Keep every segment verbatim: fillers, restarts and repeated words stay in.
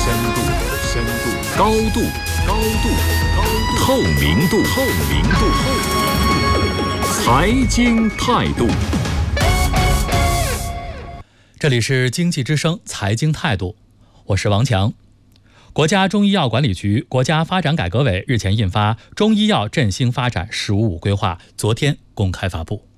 深度，深度，高度，高度，高度，透明度，透明度，透明度，财经态度。 这里是经济之声财经态度，我是王强。国家中医药管理局、国家发展改革委日前印发《中医药振兴发展“十五五”规划》，昨天公开发布。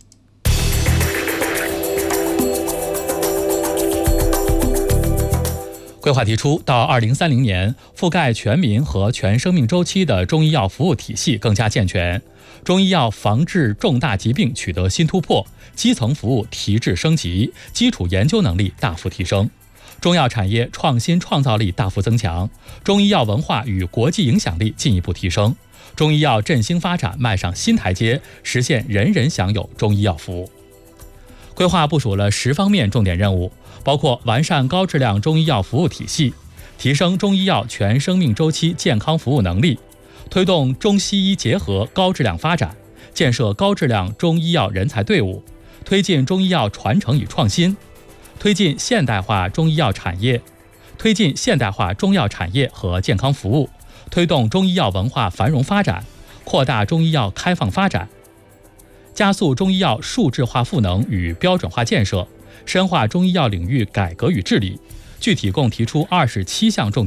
规划提出，到二零三零年，覆盖全民和全生命周期的中医药服务体系更加健全，中医药防治重大疾病取得新突破，基层服务提质升级，基础研究能力大幅提升，中药产业创新创造力大幅增强，中医药文化与国际影响力进一步提升，中医药振兴发展迈上新台阶，实现人人享有中医药服务。规划部署了十方面重点任务，包括完善高质量中医药服务体系，提升中医药全生命周期健康服务能力，推动中西医结合高质量发展，建设高质量中医药人才队伍，推进中医药传承与创新，推进现代化中医药产业，推进现代化中药产业和健康服务，推动中医药文化繁荣发展，扩大中医药开放发展，加速中医药数质化赋能与标准化建设，深化中医药领域改革与治理。具体共提出二十七项重点